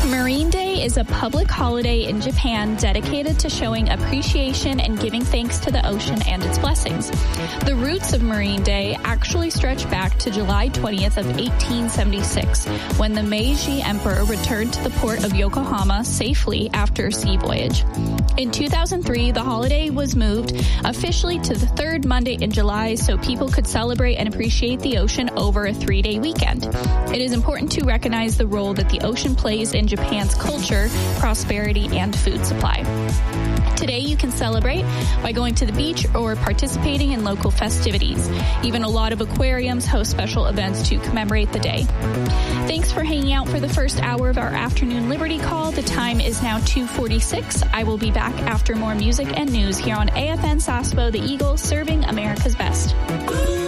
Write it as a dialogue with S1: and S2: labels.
S1: Marine Day is a public holiday in Japan dedicated to showing appreciation and giving thanks to the ocean and its blessings. The roots of Marine Day actually stretch back to July 20th of 1876, when the Meiji Emperor returned to the port of Yokohama safely after a sea voyage. In 2003, the holiday was moved officially to the third Monday in July so people could celebrate and appreciate the ocean over a 3-day weekend. It is important to recognize the role that the ocean plays in Japan's culture, prosperity, and food supply. Today, you can celebrate by going to the beach or participating in local festivities. Even a lot of aquariums host special events to commemorate the day. Thanks for hanging out for the first hour of our afternoon Liberty Call. The time is now 2:46. I will be back after more music and news here on AFN Sasbo, the Eagle, serving America's best.